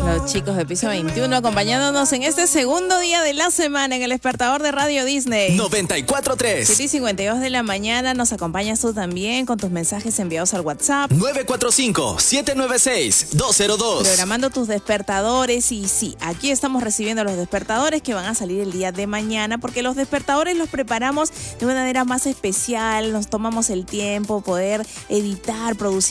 Los chicos de Piso 21 acompañándonos en este segundo día de la semana en el despertador de Radio Disney. 94.3. 7:52 de la mañana. Nos acompañas tú también con tus mensajes enviados al WhatsApp. 945-796-202. Programando tus despertadores. Y sí, aquí estamos recibiendo los despertadores que van a salir el día de mañana, porque los despertadores los preparamos de una manera más especial. Nos tomamos el tiempo, poder editar, producir